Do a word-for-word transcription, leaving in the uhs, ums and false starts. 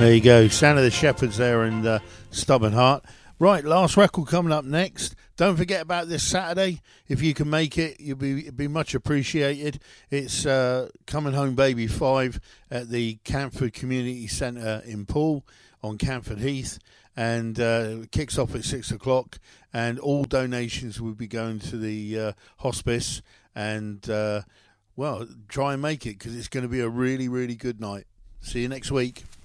There you go. Sound of the Shepherds there and uh, Stubborn Heart. Right, last record coming up next. Don't forget about this Saturday. If you can make it, you'll be it'd be much appreciated. It's uh, Coming Home Baby five at the Camford Community Centre in Poole on Camford Heath. And uh, it kicks off at six o'clock. And all donations will be going to the uh, hospice. And, uh, well, try and make it because it's going to be a really, really good night. See you next week.